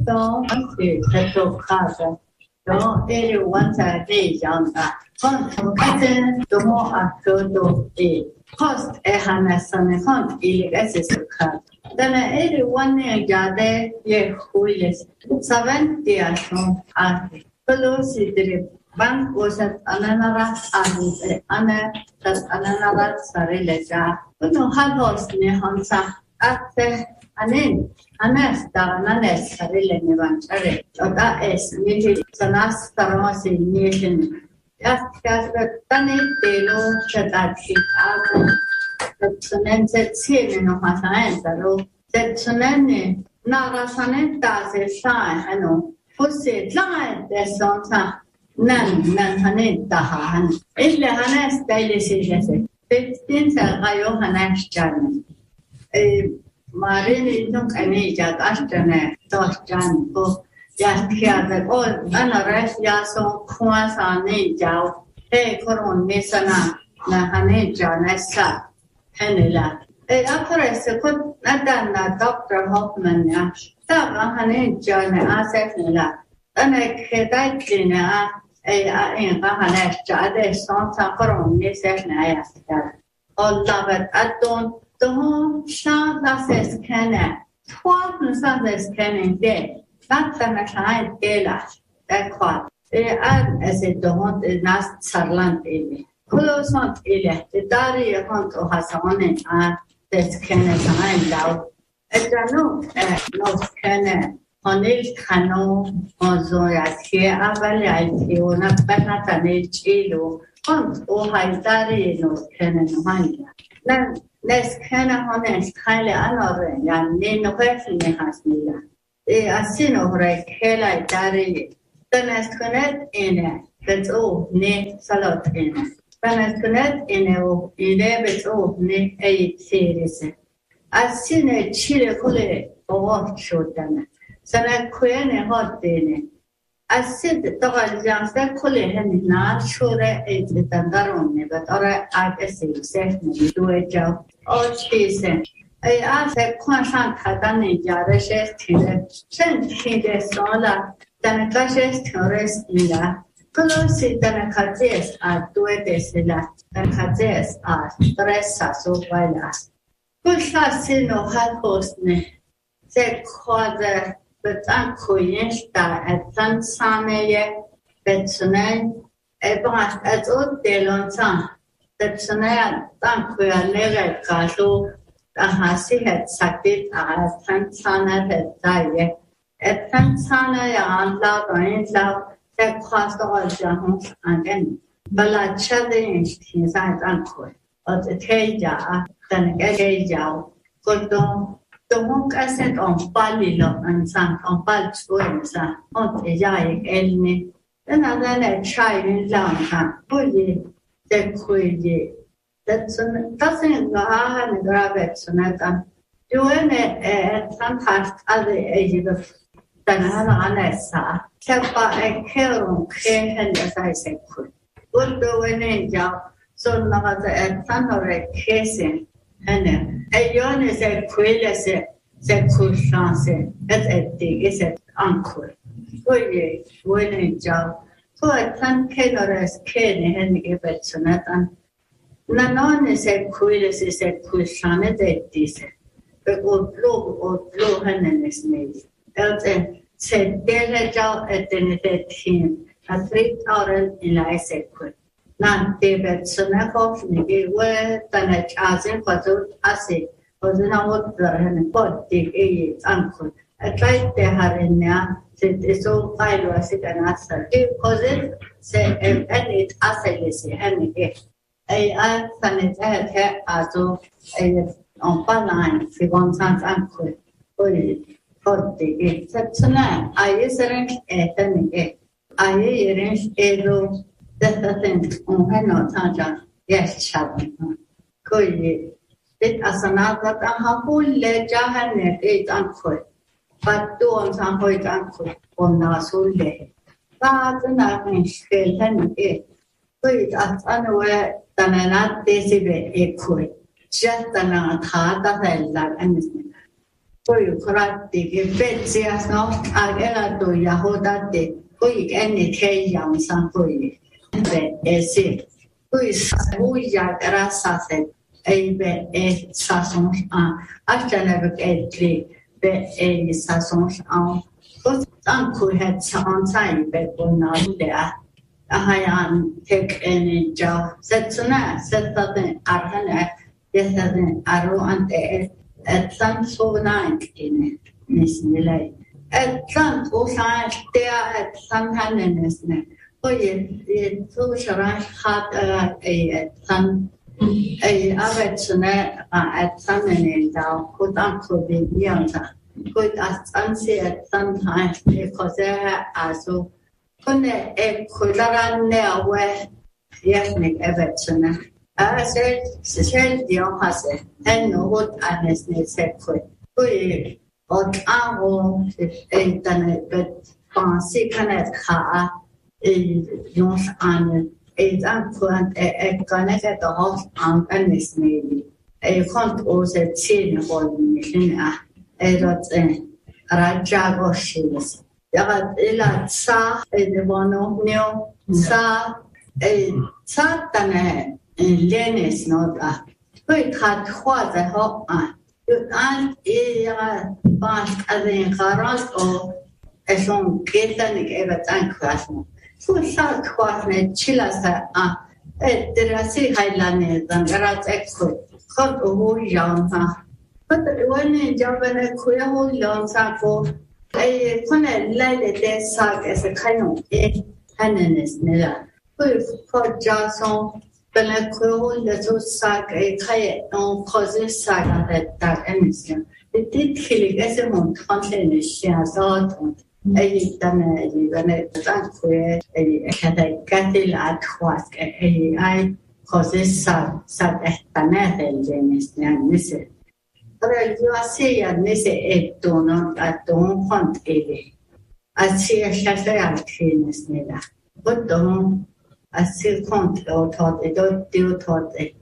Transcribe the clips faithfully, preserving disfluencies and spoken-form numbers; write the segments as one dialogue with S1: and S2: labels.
S1: Donc, c'est très grave. Donc, et on s'est dit, j'en ai. Quand on est dans un accord et post et Hannesson et quand il est ce cas. Dans et one est gardé, il est coulé. Savant et à son art. Pelo si de ban osat ananara ane ane tas ananara sare leja. Uno hados ne hansa ate ane anes da anes sare le ne vanchare. Oda es ni sanas tarmas ni. As tane telo chatati ago tsunense tsene no hasaenza lo tsunene nara sanenta se sai ano fosse tlae de sonta nan nan hanenta han illa hanas taile se jese pettinsa gayo hanas jan e marini non kane ja astane dos jan ko ya tiada ko anares ya so khwasa ne jao e koron nesana na hane janasa hanela e apres ko nadana doctor Hoffman ya ta hane jana asefela ana khedai dina e a in hane jade sonta koron nesana ya sta Allah adon to sha lases kana twelve lases kana de That's a child dela that caught. They are as a don't nas sarlant in Kulosant ile, the Dari hunt or has on it are that can find out. At the no, no can on it cano on Zoya here, Avalia, you not better than a chilo, hunt or high Dari no can find. Then let's can honest highly honoring and name of person has me. E asino hore kela dari taneskunet ine beto ne salot ine taneskunet ine o ine beto ne ei series asine chile kule o shotana sana kuene hotene asid togal jansa kule hen na shore ei tandaron ne betore agese se ne duwe jaw o chise I asked a constant Katani Jareshes Tide, sent Tide Sola, than a clashes terrorist in la, Colosi than a Kates are Duetesilla, than Kates are Dressa so by last. Pusha Sino had hostne, said Quader, but Uncoyesta at Tansane, Betsone, a bath at Old de Lonsan, Betsone, Tanquia Nere Caso. Ahasi had sakit as Tansana had died. At Tansana, Yan Lao and Lao, that cost all Jahons and then. Bala challenged his uncle, or the Teja, then Gaja, Godon, the monk ascent on Balilo and San on Balswinsa, on the Jai Elmi. Then another child in Lanka, Bully, the Quay. That's doesn't go on and grab it so that doing it at some past other age of Tanana, kept by a kill, and as I said, could. Good doing a job, so not at Tanore casing, and a yon is a quill as a cool chance, as a dig is an uncle. Good ye, winning job. So at some killers cane and give it so that. Non se quelle si se pushane de dise. But o blue o blue hannes made. Elte se dele jaw et denite team. A three thousand in I said quit. Nan David Sonakov nigi we than a chasing for the assay was now what the hand pot dig a uncle. I tried the harina, said the so file was it an answer. Because it say and it assay and again. I asked an attack as on Paline, Figonsan's uncle, Holy, forty, such a man. I is arranged a thing. I arranged a room that the thing on Heno Tanja, yes, Shabby. Could ye? It as another who let Jahan eight uncle, but two on some point uncle on Nasul. But the nothing scale ten eight. Wait, as unaware. Tanana desibe ekoi. Just tanana thata hella and Poi kurati ke petsias no agela to yahoda te poi eni ke yang san poi be ese poi sabu ya grasa se e be e sason a achana be etli be e sason a ko tan ko het san sai be bona de a ahayan tek eni ja setsuna setaden arhana yesaden aro ante Etlan sovnain inne misnilai. Etlan usan tea etlan hanenesne. Oye, tu sharai hat ei etlan ei avetsne a etlan ene da kutan kodi yanta. Kod atlan se etlan ha e kose aso. Kone e kudaran ne awe yesnik avetsne. Asel sel dio hase en hot anesne sekwe kui ot avo internet bet pensi kanet kha e yons an e dan point e e kanet et hot an anesne e kont o se tsin hol ni a e rot raja goshis ya ela sa e de bono neo sa e sa tane Lenis not a quick had what the hop on. You aren't a past as in Harald or a song Gaelic ever thank Christmas. So short what ne chillas a there are sea highlanders and Garage Expo. Cut a whole young. But when in Japan, a queer whole young for a connect like the dead sack as a kind of egg handiness nilla. Quick for Johnson. Bella Cool, the two sack a kayak on causes saga that that emission. It did kill it as a month, contain shares out. A done a even a queer a had a cattle at Huask a I causes sack sat at Tanathan, James, and miss it. But you are saying, and miss it, do not at don't hunt a. I see a shadow at Venus Nilla. But don't. I still can't go taught it, don't do taught it.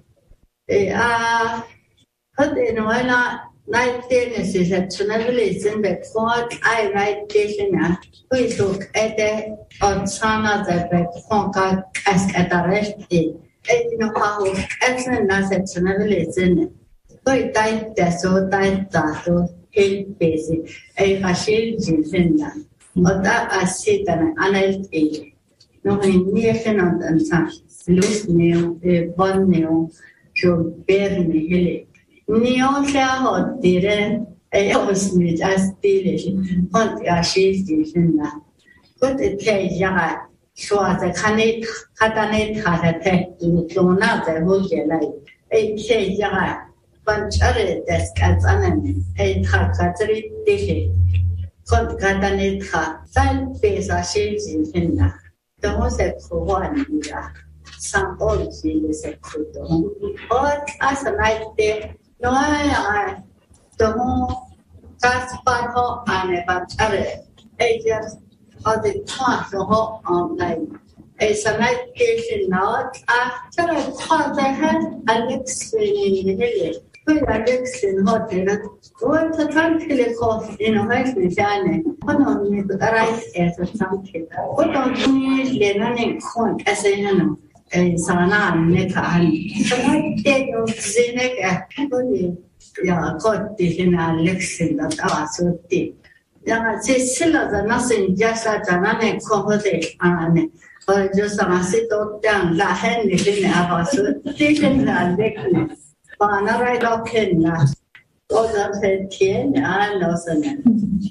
S1: Ah, but in when I night tennis is at Tunavilisin, but what I write this in a we look at the on Sana that Honka ask at the rest. And know how as an asset Tunavilisin. We died that so died that so hate basic a machine in that. But that I see that an adult age. No, in near cannot answer. Loose nail, a bon nail, to bear me hilly. Neo shall hot dear, a house meet as dealish, but a she's in that. Put a tay yard, so as a canet, catanate had a tech to thrown out the whole life. A tay yard, bunch of it desk as an enemy, a cattery dish. Cont catanate hat, side face a she's in that. Don't say for one year. Some old is a good. But as a night day, no, I don't cast part and a bunch of it. Agents of the class online. It's a night day not after a part I had Alex in the village. When Alex in hotel, what's a country cost in a white machine? What on me to arrive as a something? What on me, Lenin Kong as a hand, a sana and Neka. So I take of Zenega, only ya got this in Alex in that are so deep. Ya say silla the nothing just at an uncomfortable and or just a sit down, la hand is in our so taken the likeness. Another rock in that. Oh, that's a ten, I know some.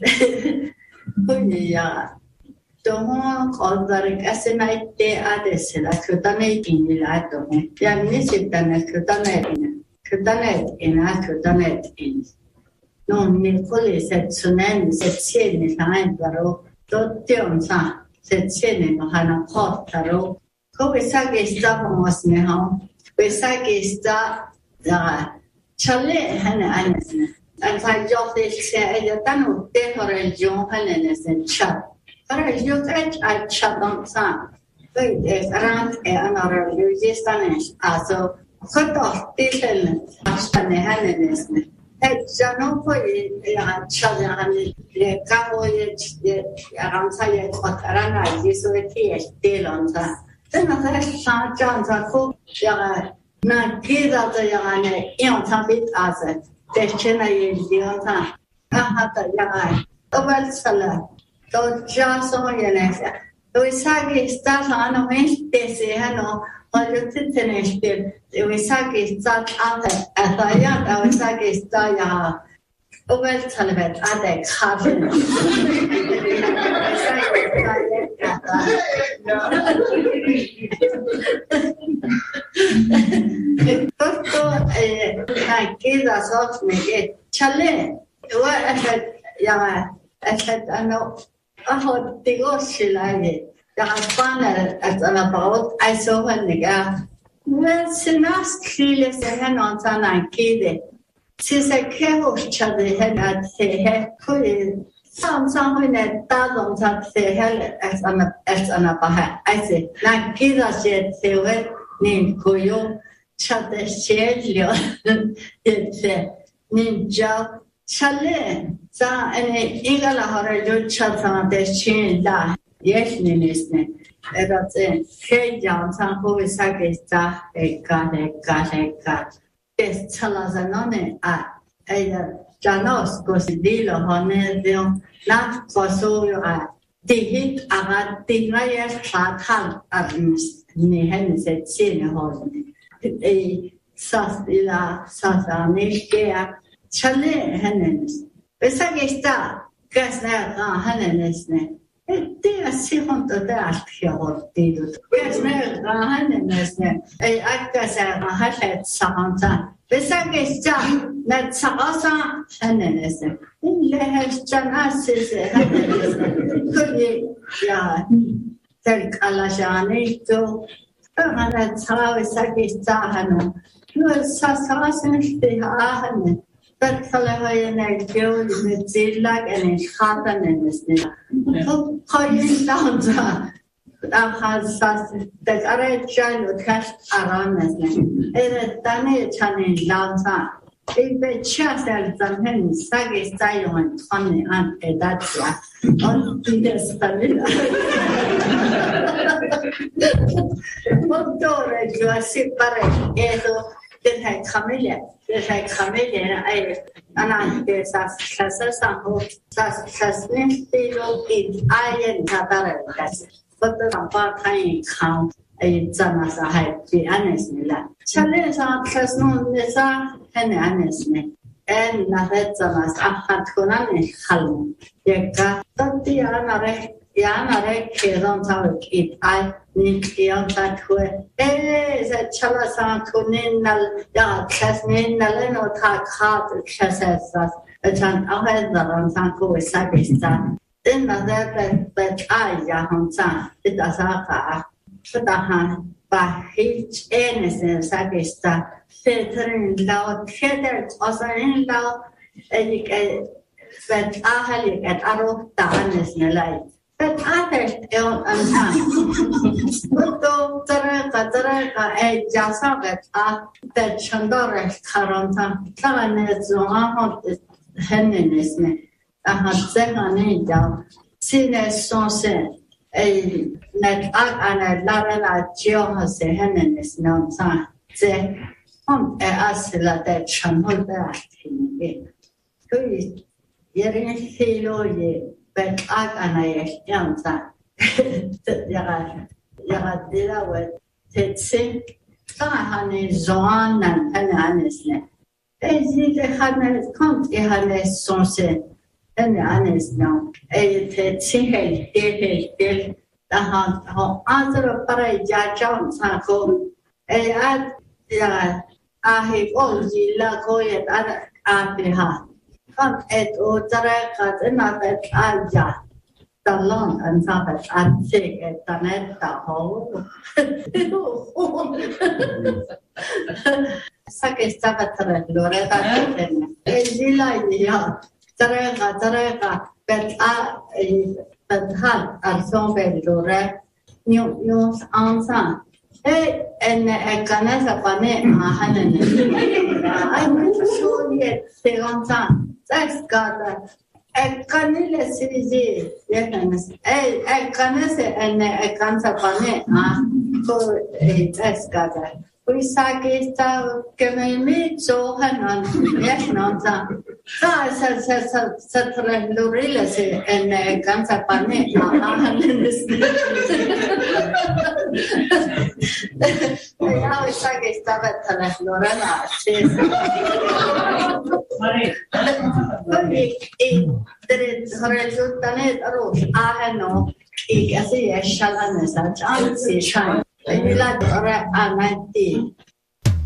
S1: Yeah. Don't call the Casinite de Ades, la Cutanate in the Lato. Ya miss it than a Cutanate, Cutanate in a Cutanate in. No, Nicole said Sunan said Sin is nine baro, don't tell son, said Sin in Hana Pot Taro. Go with Sagi stuff was me home. With Sagi stuff. Charlie Hannah Anderson, and I just say a ton of decorated John Hannah and chat. But I look at I chat on some. But there's around another resistance. Also, cut off this and Hannah جانو پای یا چهار همی کاوی یا رامسای خاطران عزیزویی دیلانتا. تنها شان جانتا خوب یا نگیرا تا یا نه این تابیت آزه. دچنای دیانتا. آها تا یا اول سال تو جاسو یا نه. تو ساگی استاد آنوش دسته هنو. حالا تنش بیر ویساگی استاد آنها اتایان و ویساگی استاد یا اول طلبت آده خارجن. ویساگی استاد تو نگی داشت میگه چله و اشد یا اشد آنو آخو دیگوش شلایه در پانل از آن باود ایسوه نگاه و سناس کلیل سه نانتان انکیده سیسه که هوش چده هنات سه کوی سام سام هنه دادم تا سه از آن از آن باه ایسه نکیده شد سه نیم کویو چده شد لیو یه نینجا چله زا اینه اینگل هارجو چطور دشین لا یش نیستن ارزه که جانسان خوبی سعیستا کاره کاره کار است چلا زنانه آ ایده جانوس گوشیدیلو هنر دیوم نفت بسوی آ دیگه آقا دیگه خاطر آمیست نیهنیست چینه هنر ای ساستیلا سازانش که چله هننست بسیارستا کس نه هننستنه دیگه سیخون تو داشت خیال دیدو کس نه هننستنه ای اکس هشت سانتا بسیارستا نه سانتا هننستنه این لحظه جناسیس هننستنه کلی یا ترک علاشانی تو اما سراغ سیخستا هنن نو ساساس نشته هنن بطلهای نگیو نزیلگ انش خاطر نمیسنه تو خواهیش دانزا آخر ساس دکاره جایلو کشت آرام نزنه ایره دانه چانین لانزا ای به چه اصل زمین سگی سایوان خانه آن ادادیا آن دیده سپلیده موتور جواسی پره ایدو det här kamilje det här kamilje är annan det sas sas samho sas sas nestilo it ayen tabare gas foto sampa kai kham ay zana sa hai bi anesnila chale sa sas no nesa hene anesne en na vet zana sa hat konan khalm yeka tati anare yanare kedon tawik it ay nikian tatwe eh za chala sa kuninal ya khasninal no ta khat khasasas atan ahadran san ko sabista in nazar bet ay ya hamsa itasaqa fatahan ba hich enesen sabista fetrin law kheder asarin law elik bet ahalik at aruf ta'anis nalai but others don't understand. So, Taraka, Taraka, a Jasabet, that Chandora, Karanta, Kalanes, Zohar, Hennesme, a Hatsemanida, Sines Sonse, a net and a Lara Geohas, Hennes, no time. They hunt a Asila that Chanhoda in it. Who is Yerin Hilo ye? But I and I answer. Yaga Dilla with Tetsi, Kahani Zoan and Hananisne. As it had a country had a sonset, and the honest now. A Tetsi had did it, the hunt, how other Paraja Jones are called. A ad, I have all the Lagoya at Apiha. Kan et otara kat another aja talon and sabbat and take it tanet ta ho sake sabbat lore ta e dila ya tareka tareka bet a bet hal arson be lore new new ansa Hey, and a canasa pane, a hanen. I'm sure yet, say on time. That's got a canilla city, yes, a canasa and a cansa pane, ah, for a that's got that. We sake sta kememi so hanan, yes, no time. Sa sa sa sa sa lorilla se and a cansa pane, ah, hanen. Ya esa que estaba tras Lorena, sí. Y resulta net ro ahano y así es shalane sa chance shine. Y la ora anati